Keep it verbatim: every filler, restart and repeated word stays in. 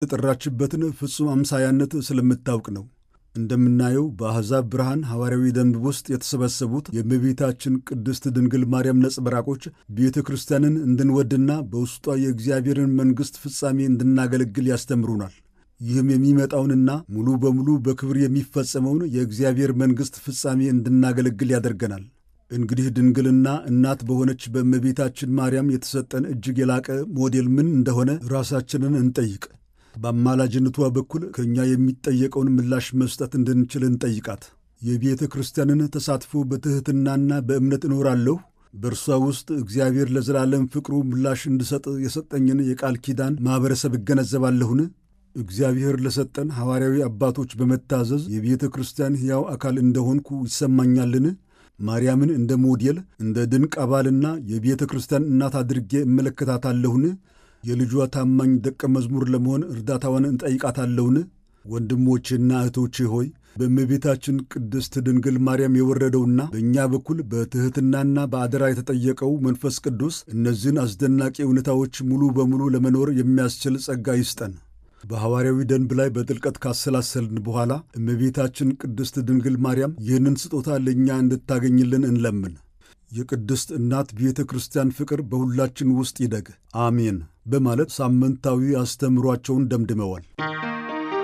የጠራችበትን ፍጹም አምሳያነት ስለምታውቅ ነው። እንደምናየው በአሕዛብ ብርሃን ሐዋርያዊ ደንብ ውስጥ የተሰበሰቡት የእመቤታችን ቅድስት ድንግል ማርያም ነጸብራቆች ቤተ ክርስቲያንን እንድንወድና በውስጧ የእግዚአብሔርን መንግሥት ፍጻሜ እንድናገለግል ያስተምሩናል። ይህም የሚመጣውንና ሙሉ በሙሉ በክብር የሚፈጸመውን የእግዚአብሔር መንግሥት ፍጻሜ እንድናገለግል ያደርገናል። እንግዲህ ድንግልና እናት በሆነች በእመቤታችን ማርያም የተሰጠን እጅግ የላቀ ሞዴል ምን እንደሆነ ራሳችንን እንጠይቅ። በአማላጅነቷ በኩል ከእኛ የሚጠየቀውን ምላሽ መስጠት እንድንችል እንጠይቃት። የቤተ ክርስቲያንን ተሳትፎ በትሕትናና በእምነት እኖራለሁ፣ በእርሷ ውስጥ እግዚአብሔር ለዘላለም ፍቅሩ ምላሽ እንድሰጥ የሰጠኝን የቃል ኪዳን ማኅበረሰብ እገነዘባለሁን? እግዚአብሔር ለሰጠን ሐዋርያዊ አባቶች በመታዘዝ የቤተ ክርስቲያን ሕያው አካል እንደሆንኩ ይሰማኛልን? ማርያምን እንደ ሞዴል፣ እንደ ድንቅ አባልና የቤተ ክርስቲያን እናት አድርጌ እመለከታታለሁን? የልጇ ታማኝ ደቀ መዝሙር ለመሆን እርዳታዋን እንጠይቃታለሁን? ወንድሞቼና እህቶቼ ሆይ በእመቤታችን ቅድስት ድንግል ማርያም የወረደውና በእኛ በኩል በትሕትናና በአደራ የተጠየቀው መንፈስ ቅዱስ እነዚህን አስደናቂ እውነታዎች ሙሉ በሙሉ ለመኖር የሚያስችል ጸጋ ይስጠን። በሐዋርያዊ ደንብ ላይ በጥልቀት ካሰላሰልን በኋላ እመቤታችን ቅድስት ድንግል ማርያም ይህንን ስጦታ ለእኛ እንድታገኝልን እንለምን። የቅድስት እናት ቤተ ክርስቲያን ፍቅር በሁላችን ውስጥ ይደግ፣ አሜን በማለት ሳምንታዊ አስተምሯቸውን ደምድመዋል።